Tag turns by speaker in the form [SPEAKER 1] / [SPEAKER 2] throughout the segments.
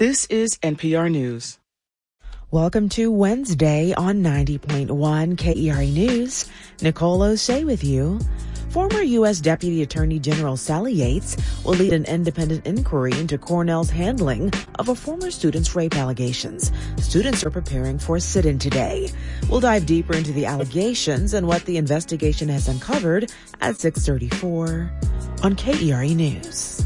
[SPEAKER 1] This is NPR News.
[SPEAKER 2] Welcome to Wednesday on 90.1 KERA News. Nicole O'Shea with you. Former U.S. Deputy Attorney General Sally Yates will lead an independent inquiry into Cornell's handling of a former student's rape allegations. Students are preparing for a sit-in today. We'll dive deeper into the allegations and what the investigation has uncovered at 6:34 on KERA News.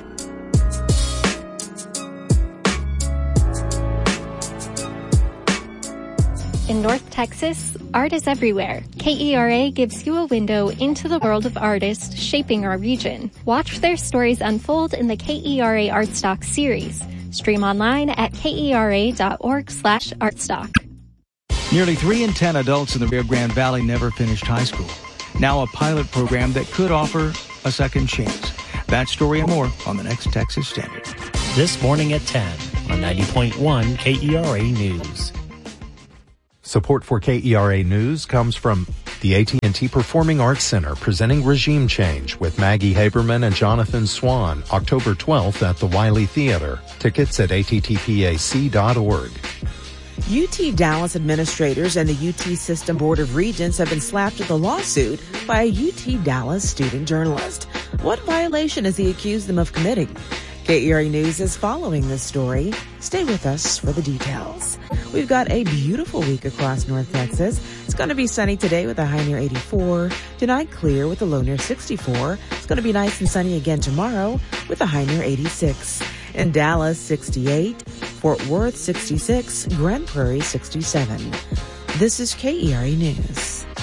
[SPEAKER 3] In North Texas, art is everywhere. KERA gives you a window into the world of artists shaping our region. Watch their stories unfold in the KERA Artstock series. Stream online at kera.org/artstock.
[SPEAKER 4] Nearly 3 in 10 adults in the Rio Grande Valley never finished high school. Now a pilot program that could offer a second chance. That story and more on the next Texas Standard.
[SPEAKER 5] This morning at 10 on 90.1 KERA News.
[SPEAKER 6] Support for KERA News comes from the AT&T Performing Arts Center presenting Regime Change with Maggie Haberman and Jonathan Swan, October 12th at the Wiley Theater. Tickets at attpac.org.
[SPEAKER 2] UT Dallas administrators and the UT System Board of Regents have been slapped with a lawsuit by a UT Dallas student journalist. What violation has he accused them of committing? KERA News is following this story. Stay with us for the details. We've got a beautiful week across North Texas. It's going to be sunny today with a high near 84. Tonight, clear with a low near 64. It's going to be nice and sunny again tomorrow with a high near 86. In Dallas, 68. Fort Worth, 66. Grand Prairie, 67. This is KERA News.